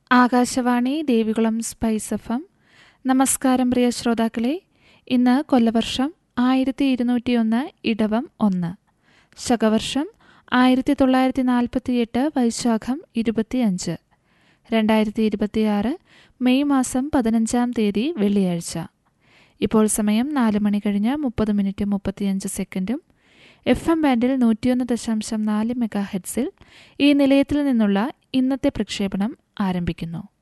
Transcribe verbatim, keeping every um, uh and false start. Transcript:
Akashvani Devikulam spice F M. നമസ്കാരം പ്രിയ ശ്രോതാക്കളെ. ഇന്ന് കൊല്ലവർഷം ആയിരത്തി ഇരുന്നൂറ്റി ഒന്ന് ഇടവം ഒന്ന്, ശകവർഷം ആയിരത്തി തൊള്ളായിരത്തി നാൽപ്പത്തി എട്ട് വൈശാഖം ഇരുപത്തിയഞ്ച്, രണ്ടായിരത്തി ഇരുപത്തിയാറ് മെയ് മാസം പതിനഞ്ചാം തീയതി വെള്ളിയാഴ്ച. ഇപ്പോൾ സമയം നാല് മണി കഴിഞ്ഞ് മുപ്പത് മിനിറ്റ് മുപ്പത്തിയഞ്ച് സെക്കൻഡും എഫ് എം ബാൻഡിൽ നൂറ്റിയൊന്ന് ദശാംശം നാല് മെഗാ ഹെഡ്സിൽ ഈ നിലയത്തിൽ നിന്നുള്ള ഇന്നത്തെ പ്രക്ഷേപണം ആരംഭിക്കുന്നു.